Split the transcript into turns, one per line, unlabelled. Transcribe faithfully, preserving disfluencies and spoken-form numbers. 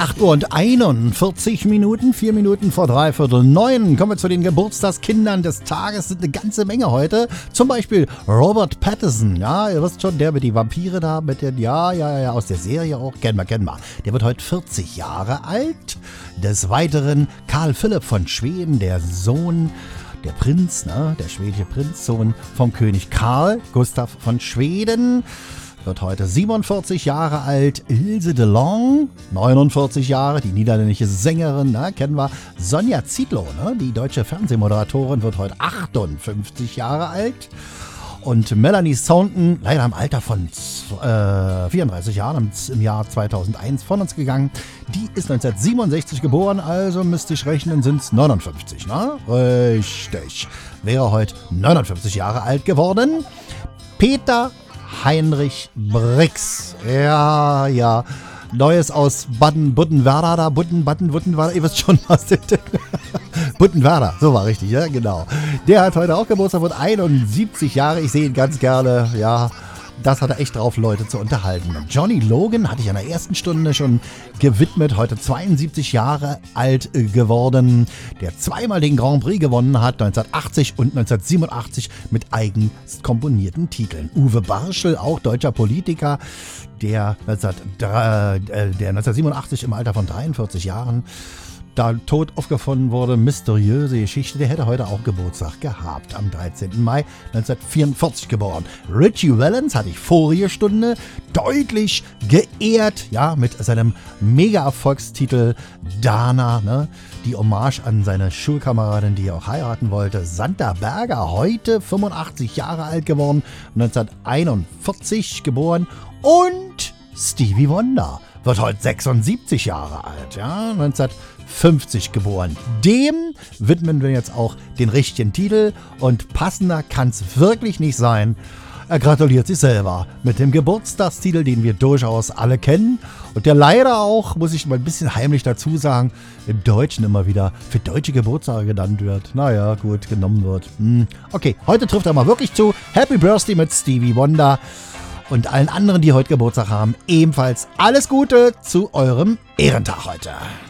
acht Uhr und einundvierzig Minuten, vier Minuten vor dreiviertel neun. Kommen wir zu den Geburtstagskindern des Tages. Sind eine ganze Menge heute. Zum Beispiel Robert Pattinson. Ja, ihr wisst schon, der mit die Vampire da, mit den, ja, ja, ja, aus der Serie auch. Kennen wir, kennen wir. Der wird heute vierzig Jahre alt. Des Weiteren Karl Philipp von Schweden, der Sohn, der Prinz, ne, der schwedische Prinzsohn vom König Karl Gustav von Schweden. Wird heute siebenundvierzig Jahre alt. Ilse de Lange, neunundvierzig Jahre, die niederländische Sängerin, ne, kennen wir. Sonja Zietlow, ne, die deutsche Fernsehmoderatorin, wird heute achtundfünfzig Jahre alt. Und Melanie Thornton, leider im Alter von äh, vierunddreißig Jahren, im Jahr zweitausendeins von uns gegangen. Die ist neunzehnhundertsiebenundsechzig geboren, also müsste ich rechnen, sind es neunundfünfzig, ne? Richtig. Wäre heute neunundfünfzig Jahre alt geworden. Peter Heinrich Brix. Ja, ja. Neues aus Baden-Buddenwerder, da, Budden, Baden, Buddenwerder, ihr wisst schon, was der Buddenwerder, so war richtig, ja, genau. Der hat heute auch Geburtstag, wird einundsiebzig Jahre, ich sehe ihn ganz gerne, ja. Das hat er echt drauf, Leute zu unterhalten. Johnny Logan hatte ich in der ersten Stunde schon gewidmet, heute zweiundsiebzig Jahre alt geworden, der zweimal den Grand Prix gewonnen hat, neunzehnhundertachtzig und neunzehnhundertsiebenundachtzig mit eigens komponierten Titeln. Uwe Barschel, auch deutscher Politiker, der, der neunzehnhundertsiebenundachtzig im Alter von dreiundvierzig Jahren da tot aufgefunden wurde, mysteriöse Geschichte, der hätte heute auch Geburtstag gehabt, am dreizehnten Mai neunzehnhundertvierundvierzig geboren. Richie Valens hatte ich vorige Stunde deutlich geehrt, ja, mit seinem Mega-Erfolgstitel Dana, ne, die Hommage an seine Schulkameradin, die er auch heiraten wollte. Santa Berger, heute fünfundachtzig Jahre alt geworden, neunzehnhunderteinundvierzig geboren. Und Stevie Wonder wird heute sechsundsiebzig Jahre alt, ja, neunzehnhundertfünfzig geboren. Dem widmen wir jetzt auch den richtigen Titel und passender kann es wirklich nicht sein. Er gratuliert sich selber mit dem Geburtstagstitel, den wir durchaus alle kennen und der leider auch, muss ich mal ein bisschen heimlich dazu sagen, im Deutschen immer wieder für deutsche Geburtstage genannt wird. Naja, gut, genommen wird. Hm. Okay, heute trifft er mal wirklich zu. Happy Birthday mit Stevie Wonder. Und allen anderen, die heute Geburtstag haben, ebenfalls alles Gute zu eurem Ehrentag heute.